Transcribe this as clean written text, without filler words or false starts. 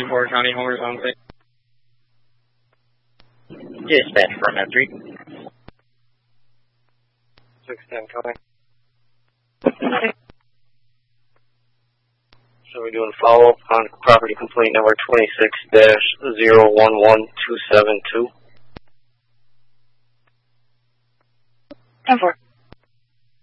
Porter County, Homer's on site. Dispatch from M3. 610 coming. So we're doing follow-up on property complaint number 26-011272. 10-4.